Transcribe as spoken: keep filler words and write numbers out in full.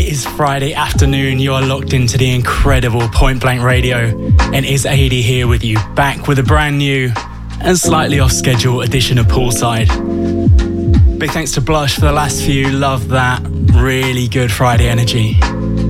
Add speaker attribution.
Speaker 1: is Friday afternoon. You are locked into the incredible Point Blank Radio, and it's Adi here with you, back with a brand new and slightly off schedule edition of Poolside. Big thanks to Blush for the last few. Love that. Really good Friday energy.